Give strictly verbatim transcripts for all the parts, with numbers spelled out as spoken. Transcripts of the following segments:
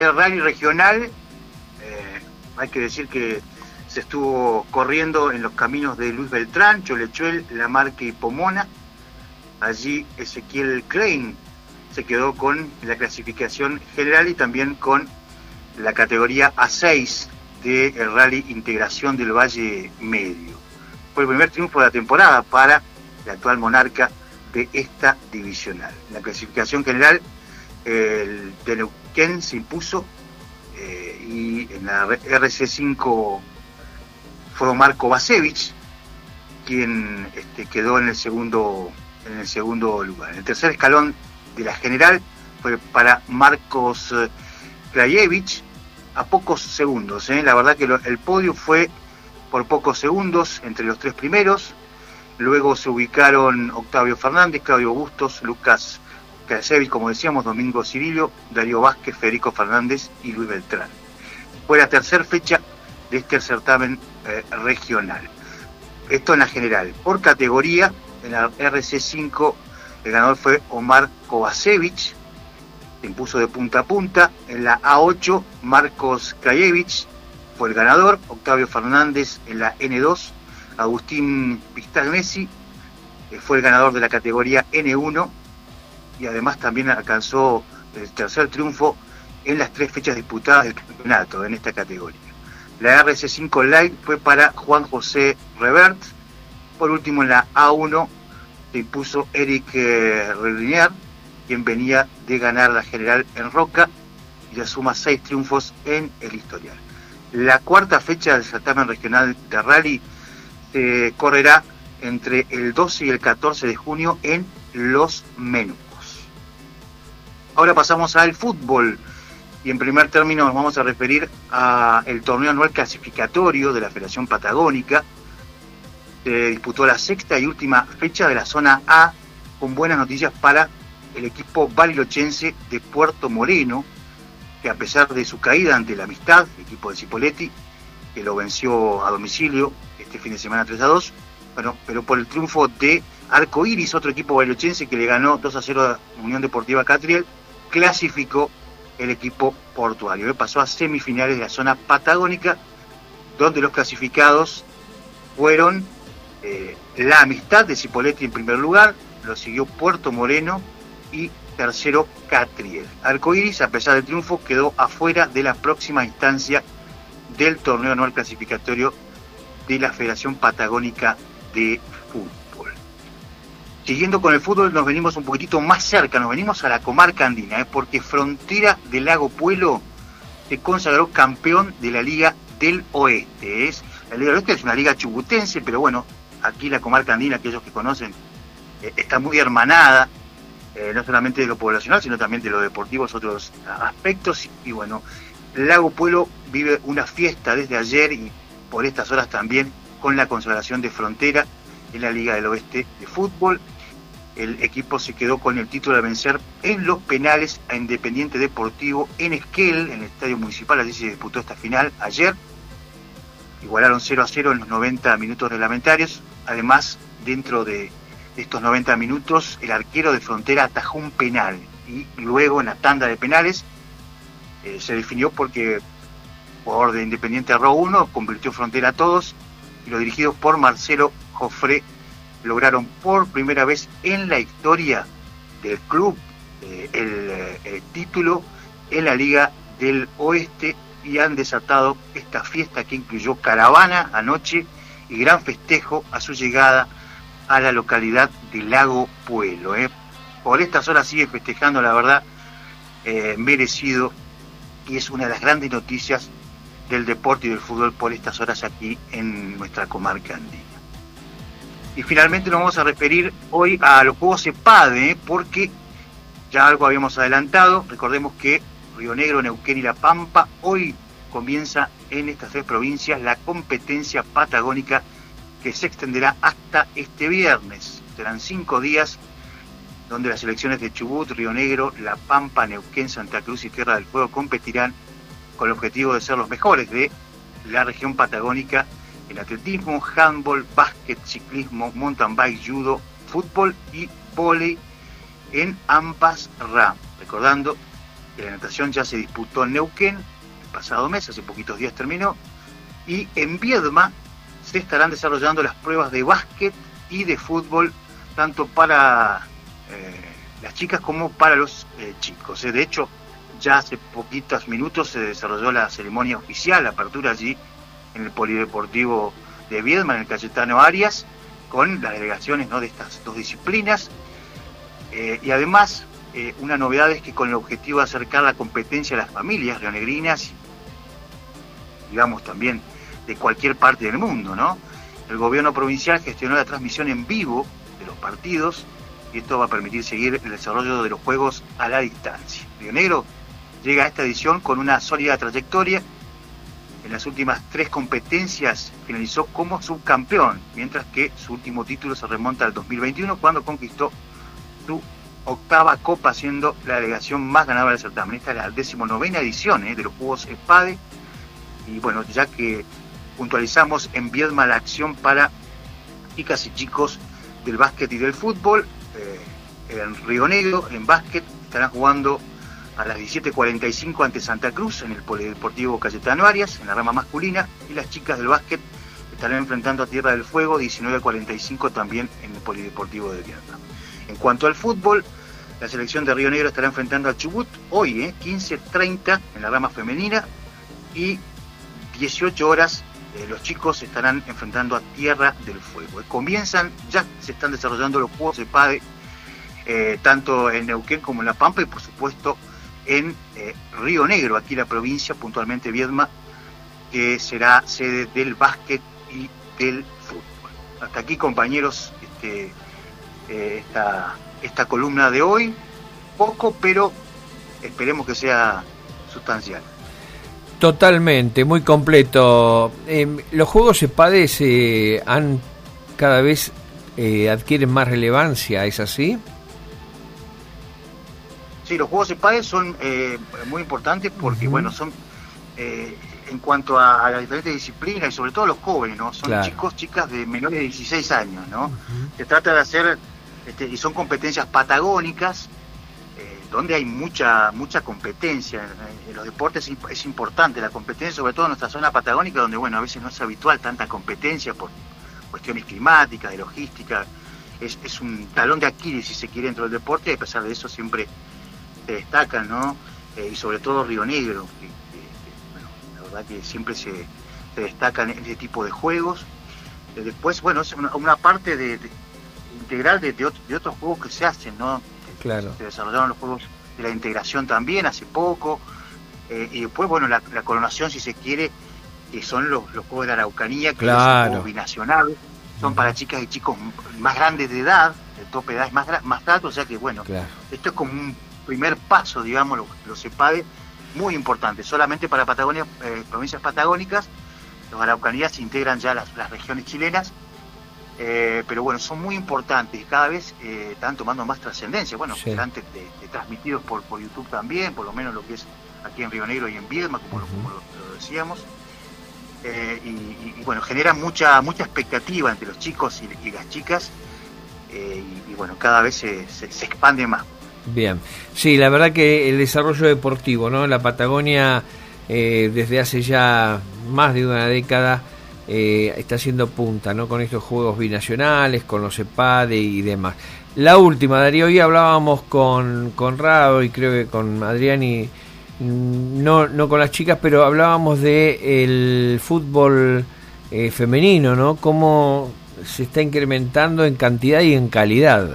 El rally regional, eh, hay que decir que se estuvo corriendo en los caminos de Luis Beltrán, Cholechuel, Lamarque y Pomona. Allí Ezequiel Klein se quedó con la clasificación general y también con la categoría A seis del Rally Integración del Valle Medio. Fue el primer triunfo de la temporada para el actual monarca de esta divisional. En la clasificación general, el de Neuquén se impuso eh, y en la R C cinco fue Marco Basevich quien este, quedó en el segundo en el segundo lugar. El tercer escalón de la general fue para Marcos Krajewicz a pocos segundos. ¿eh? La verdad que lo, el podio fue por pocos segundos entre los tres primeros. Luego se ubicaron Octavio Fernández, Claudio Bustos, Lucas Krajewicz, como decíamos, Domingo Cirillo, Darío Vázquez, Federico Fernández y Luis Beltrán. Fue la tercera fecha de este certamen eh, regional. Esto en la general. Por categoría, en la R C cinco, el ganador fue Omar Kovacevic, se impuso de punta a punta. En la A ocho, Marcos Krajewicz fue el ganador. Octavio Fernández en la N dos, Agustín Pistagnesi eh, fue el ganador de la categoría N uno y además también alcanzó el tercer triunfo en las tres fechas disputadas del campeonato en esta categoría. La R C cinco Light fue para Juan José Revert. Por último, en la A uno se impuso Eric eh, Relinier, quien venía de ganar la general en Roca y ya suma seis triunfos en el historial. La cuarta fecha del certamen regional de rally se correrá entre el doce y el catorce de junio en Los Menucos. Ahora pasamos al fútbol y en primer término nos vamos a referir al torneo anual clasificatorio de la Federación Patagónica. Se disputó la sexta y última fecha de la zona A con buenas noticias para el equipo barilochense de Puerto Moreno, que a pesar de su caída ante la Amistad, el equipo de Cipoletti, que lo venció a domicilio este fin de semana tres a dos, bueno, pero por el triunfo de Arco Iris, otro equipo barilochense que le ganó dos a cero a Unión Deportiva Catriel, clasificó el equipo portuario, que pasó a semifinales de la zona patagónica, donde los clasificados fueron eh, la Amistad de Cipoletti en primer lugar, lo siguió Puerto Moreno y tercero Catriel. Arco Iris, a pesar del triunfo, quedó afuera de la próxima instancia del torneo anual clasificatorio de la Federación Patagónica de Fútbol. Siguiendo con el fútbol, nos venimos un poquitito más cerca, nos venimos a la comarca andina, ¿eh? porque Frontera del Lago Puelo se consagró campeón de la Liga del Oeste. ¿eh? La Liga del Oeste es una liga chubutense, pero bueno, aquí la comarca andina, aquellos que conocen, eh, está muy hermanada, eh, no solamente de lo poblacional, sino también de lo deportivo, otros aspectos. Y bueno, el Lago Puelo vive una fiesta desde ayer y por estas horas también con la consagración de Frontera en la Liga del Oeste de Fútbol. El equipo se quedó con el título de vencer en los penales a Independiente Deportivo en Esquel, en el Estadio Municipal. Allí se disputó esta final ayer. Igualaron cero a cero en los noventa minutos reglamentarios. Además, dentro de estos noventa minutos, el arquero de Frontera atajó un penal. Y luego, en la tanda de penales, eh, se definió porque el jugador de Independiente erró uno, convirtió Frontera a todos, y los dirigidos por Marcelo Jofré lograron por primera vez en la historia del club eh, el, eh, el título en la Liga del Oeste y han desatado esta fiesta que incluyó caravana anoche y gran festejo a su llegada a la localidad de Lago Puelo. Eh. Por estas horas sigue festejando, la verdad, eh, merecido, y es una de las grandes noticias del deporte y del fútbol por estas horas aquí en nuestra comarca andina. Y finalmente nos vamos a referir hoy a los Juegos EPADE, ¿eh? porque ya algo habíamos adelantado. Recordemos que Río Negro, Neuquén y La Pampa, hoy comienza en estas tres provincias la competencia patagónica que se extenderá hasta este viernes. Serán cinco días donde las selecciones de Chubut, Río Negro, La Pampa, Neuquén, Santa Cruz y Tierra del Fuego competirán con el objetivo de ser los mejores de la región patagónica en atletismo, handball, básquet, ciclismo, mountain bike, judo, fútbol y vóley en ambas ramas. Recordando que la natación ya se disputó en Neuquén el pasado mes, hace poquitos días terminó, y en Viedma se estarán desarrollando las pruebas de básquet y de fútbol, tanto para eh, las chicas como para los eh, chicos. De hecho, ya hace poquitos minutos se desarrolló la ceremonia oficial, la apertura allí en el Polideportivo de Viedma, en el Cayetano Arias, con las delegaciones, ¿no?, de estas dos disciplinas. Eh, y además, eh, una novedad es que con el objetivo de acercar la competencia a las familias rionegrinas, digamos también de cualquier parte del mundo, ¿no?, el gobierno provincial gestionó la transmisión en vivo de los partidos, y esto va a permitir seguir el desarrollo de los juegos a la distancia. Río Negro llega a esta edición con una sólida trayectoria. En las últimas tres competencias finalizó como subcampeón, mientras que su último título se remonta al dos mil veintiuno, cuando conquistó su octava copa, siendo la delegación más ganadora del certamen. Esta es la decimonovena edición eh, de los Juegos ESPADE, y bueno, ya que puntualizamos en Viedma la acción para chicas y chicos del básquet y del fútbol, eh, en Río Negro, en básquet, estarán jugando a las diecisiete cuarenta y cinco ante Santa Cruz en el Polideportivo Cayetano Arias, en la rama masculina, y las chicas del básquet estarán enfrentando a Tierra del Fuego diecinueve cuarenta y cinco también en el Polideportivo de Viedma. En cuanto al fútbol, la selección de Río Negro estará enfrentando a Chubut hoy, eh, quince treinta en la rama femenina, y dieciocho horas eh, los chicos estarán enfrentando a Tierra del Fuego. Comienzan, ya se están desarrollando los Juegos ESPADE, eh, tanto en Neuquén como en La Pampa, y por supuesto en eh, Río Negro, aquí la provincia, puntualmente Viedma, que será sede del básquet y del fútbol. Hasta aquí, compañeros, este, eh, esta, esta columna de hoy, poco, pero esperemos que sea sustancial. Totalmente, muy completo. Eh, los Juegos ESPADE se han cada vez eh, adquieren más relevancia, ¿es así? Sí, los Juegos ESPADE son eh, muy importantes porque, uh-huh. bueno, son eh, en cuanto a, a las diferentes disciplinas y sobre todo los jóvenes, ¿no? Son claro. chicos, chicas de menores de dieciséis años, ¿no? Uh-huh. Se trata de hacer, este, y son competencias patagónicas, eh, donde hay mucha mucha competencia. En los deportes es, es importante la competencia, sobre todo en nuestra zona patagónica, donde, bueno, a veces no es habitual tanta competencia por cuestiones climáticas, de logística. Es, es un talón de Aquiles, si se quiere, dentro del deporte, y a pesar de eso siempre se destacan, ¿no? Eh, y sobre todo Río Negro, que, que, que, bueno, la verdad que siempre se, se destacan en este tipo de juegos. Eh, después, bueno, es una, una parte de, de, integral de, de, otro, de otros juegos que se hacen, ¿no? Claro. Se desarrollaron los juegos de la integración también hace poco, eh, y después, bueno, la, la coronación, si se quiere, que son los, los juegos de la Araucanía, que claro. son juegos binacionales, son uh-huh. para chicas y chicos más grandes de edad, el tope de edad es más, más alto, o sea que, bueno, claro. esto es como un primer paso, digamos, los, los ESPADE, muy importante, solamente para Patagonia, eh, provincias patagónicas. Los Araucanías se integran ya las, las regiones chilenas, eh, pero bueno, son muy importantes y cada vez eh, están tomando más trascendencia. Bueno, sí. antes de, de transmitidos por, por YouTube también, por lo menos lo que es aquí en Río Negro y en Viedma, como, uh-huh. lo, como lo, lo decíamos. Eh, y, y, y bueno, genera mucha mucha expectativa entre los chicos y, y las chicas, eh, y, y bueno, cada vez se, se, se expande más. Bien, sí, la verdad que el desarrollo deportivo, ¿no? La Patagonia eh, desde hace ya más de una década eh, está haciendo punta, ¿no? Con estos juegos binacionales, con los ESPADE y demás. La última, Darío, hoy hablábamos con, con Rado y creo que con Adriani, no, no con las chicas, pero hablábamos de el fútbol eh, femenino, ¿no? Cómo se está incrementando en cantidad y en calidad.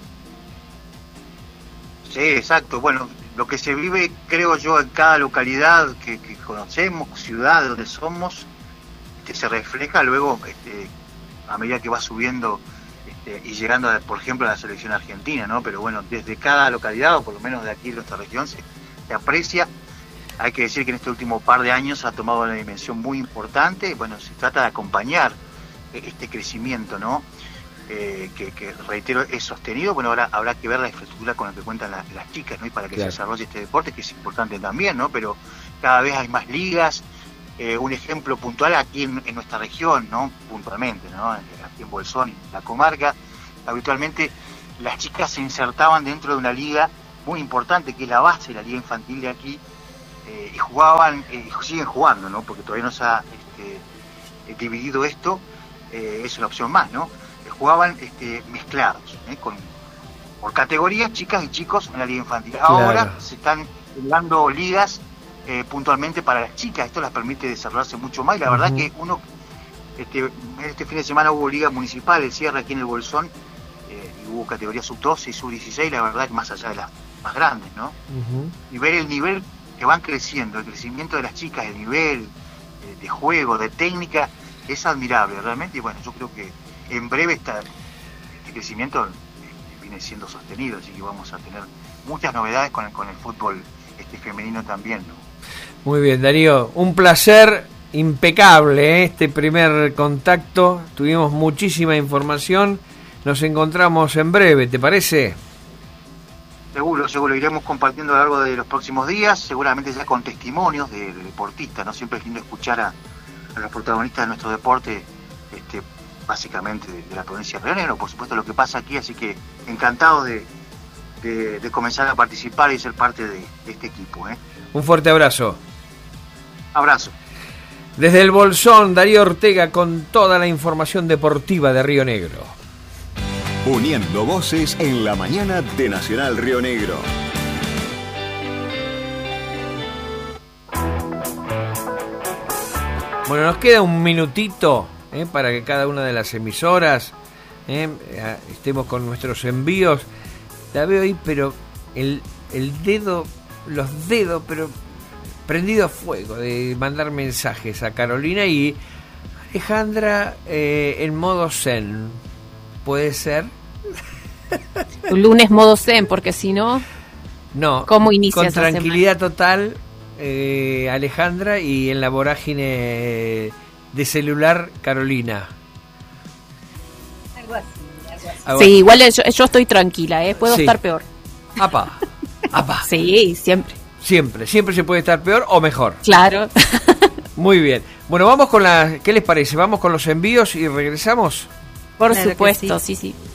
Sí, exacto. Bueno, lo que se vive, creo yo, en cada localidad que, que conocemos, ciudad donde somos, este, se refleja luego este, a medida que va subiendo este, y llegando, a, por ejemplo, a la selección argentina, ¿no? Pero bueno, desde cada localidad, o por lo menos de aquí de nuestra región, se, se aprecia. Hay que decir que en este último par de años ha tomado una dimensión muy importante. Bueno, se trata de acompañar este crecimiento, ¿no? Eh, que, que reitero es sostenido. Bueno, ahora habrá que ver la infraestructura con la que cuentan la, las chicas, ¿no? Y para que claro. se desarrolle este deporte, que es importante también, ¿no? Pero cada vez hay más ligas. Eh, un ejemplo puntual aquí en, en nuestra región, ¿no? Puntualmente, ¿no? Aquí en Bolsón, la comarca, habitualmente las chicas se insertaban dentro de una liga muy importante, que es la base de la liga infantil de aquí, eh, y jugaban, eh, y siguen jugando, ¿no? Porque todavía no se ha este, dividido esto, eh, es una opción más, ¿no? Eh, jugaban este, mezclados, ¿eh? Con, por categorías, chicas y chicos en la liga infantil. Ahora claro. se están dando ligas eh, puntualmente para las chicas, esto las permite desarrollarse mucho más, y la uh-huh. verdad que uno, este, este fin de semana hubo liga municipal, el cierre aquí en el Bolsón, eh, y hubo categoría sub doce y sub dieciséis, la verdad que más allá de las más grandes, ¿no? Uh-huh. Y ver el nivel que van creciendo, el crecimiento de las chicas, el nivel eh, de juego, de técnica, es admirable realmente, y bueno, yo creo que en breve está, este crecimiento eh, viene siendo sostenido, así que vamos a tener muchas novedades con el, con el fútbol este femenino también, ¿no? Muy bien, Darío, un placer impecable, ¿eh? Este primer contacto, tuvimos muchísima información, nos encontramos en breve, ¿te parece? Seguro, seguro, iremos compartiendo a lo largo de los próximos días, seguramente ya con testimonios de, de deportistas, ¿no? Siempre es lindo escuchar a, a los protagonistas de nuestro deporte, este, básicamente de, de la provincia de Río Negro, por supuesto lo que pasa aquí, así que encantado de, de, de comenzar a participar y ser parte de, de este equipo, ¿eh? Un fuerte abrazo. Abrazo. Desde el Bolsón, Darío Ortega con toda la información deportiva de Río Negro. Uniendo voces en la mañana de Nacional Río Negro. Bueno, nos queda un minutito eh, para que cada una de las emisoras eh, estemos con nuestros envíos. La veo ahí, pero el, el dedo, los dedos, pero prendido a fuego de mandar mensajes a Carolina y Alejandra eh, en modo zen. ¿Puede ser? Un lunes modo zen, porque si no, no, ¿cómo inicia con esa tranquilidad semana? Total, eh, Alejandra, y en la vorágine de celular, Carolina. Algo así, algo así. Algo Sí, así. igual yo, yo estoy tranquila, ¿eh? Puedo Sí. estar peor. Apa, apa. Sí, siempre. Siempre, siempre se puede estar peor o mejor. Claro. Muy bien. Bueno, vamos con la... ¿Qué les parece? ¿Vamos con los envíos y regresamos? Por Claro que supuesto, sí, sí.